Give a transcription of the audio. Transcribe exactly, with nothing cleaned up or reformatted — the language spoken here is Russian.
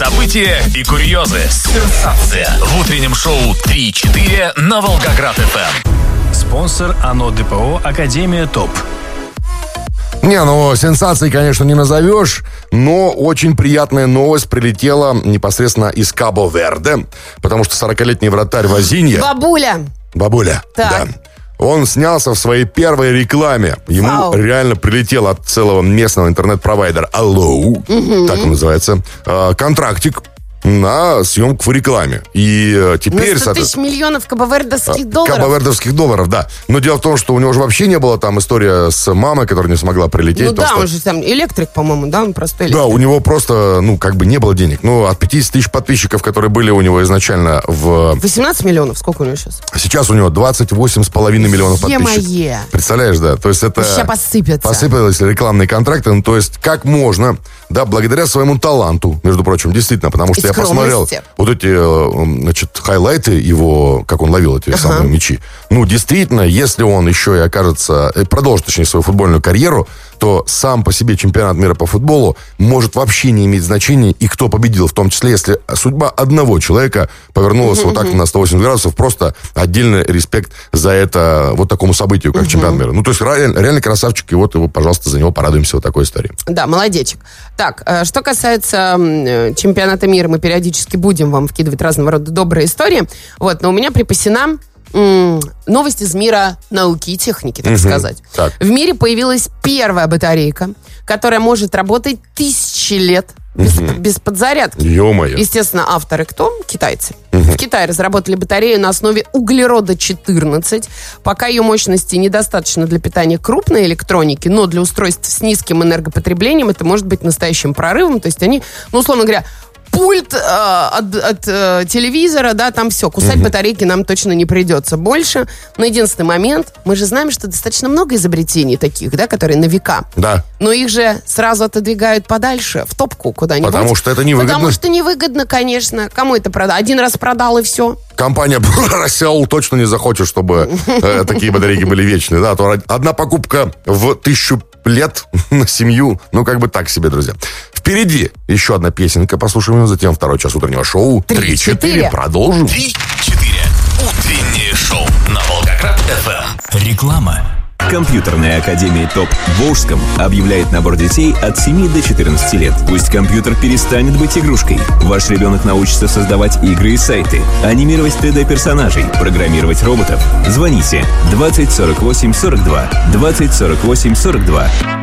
События и курьезы. Сенсация. В утреннем шоу три-четыре на Волгоград-эф эм. Спонсор АНО ДПО «Академия ТОП». Не, ну, сенсацией, конечно, не назовешь, но очень приятная новость прилетела непосредственно из Кабо-Верде, потому что сорокалетний вратарь Возинья... Бабуля. Бабуля, так. да. Он снялся в своей первой рекламе. Ему Вау. реально прилетел от целого местного интернет-провайдера Алло, угу. так он называется, контрактик на съемку в рекламе. И теперь... На сто тысяч миллионов кабовердовских долларов. Кабовердовских долларов, да. Но дело в том, что у него же вообще не было там история с мамой, которая не смогла прилететь. Ну да, что... он же там электрик, по-моему, да, он простой электрик. Да, у него просто, ну, как бы не было денег. Ну, от пятьдесят тысяч подписчиков, которые были у него изначально в... восемнадцать миллионов, сколько у него сейчас? Сейчас у него двадцать восемь с половиной миллионов подписчиков. Е-мое. Представляешь, да? То есть это... Сейчас посыпется. Посыпались рекламные контракты. Ну, то есть как можно, да, благодаря своему таланту, между прочим, действительно, потому что И я посмотрел вот эти, значит, хайлайты его, как он ловил эти ага. самые мячи. Ну, действительно, если он еще и окажется, продолжит, точнее, свою футбольную карьеру, то сам по себе чемпионат мира по футболу может вообще не иметь значения, и кто победил, в том числе, если судьба одного человека повернулась uh-huh, вот так uh-huh. на сто восемьдесят градусов, просто отдельный респект за это, вот такому событию, как uh-huh. чемпионат мира. Ну, то есть реально, реально красавчик, и вот его, пожалуйста, за него порадуемся вот такой историей. Да, молодечек. Так, что касается чемпионата мира, мы периодически будем вам вкидывать разного рода добрые истории, вот, но у меня припасена новость из мира науки и техники, так угу. сказать. Так. В мире появилась первая батарейка, которая может работать тысячи лет без, угу. без подзарядки. Ё-моё. Естественно, авторы кто? Китайцы. Угу. В Китае разработали батарею на основе углерода четырнадцать. Пока ее мощности недостаточно для питания крупной электроники, но для устройств с низким энергопотреблением это может быть настоящим прорывом. То есть они, ну, условно говоря, пульт э, от, от э, телевизора, да, там все. Кусать угу. батарейки нам точно не придется больше. Но единственный момент, мы же знаем, что достаточно много изобретений таких, да, которые на века. Да. Но их же сразу отодвигают подальше, в топку куда-нибудь. Потому что это невыгодно. Потому что невыгодно, конечно. Кому это продать? Один раз продал, и все. Компания Россиал точно не захочет, чтобы э, такие батарейки были вечные. Да, то одна покупка в тысячу лет на семью, ну, как бы так себе, друзья. Впереди еще одна песенка, послушаем ее, затем второй час утреннего шоу. три-четыре. Продолжим. три-четыре. Утреннее шоу на Волгоград-эф эм. Реклама. Компьютерная академия ТОП в Волжском объявляет набор детей от семи до четырнадцати лет. Пусть компьютер перестанет быть игрушкой. Ваш ребенок научится создавать игры и сайты, анимировать три дэ-персонажей, программировать роботов. Звоните двадцать сорок восемь сорок два, двадцать сорок восемь сорок два.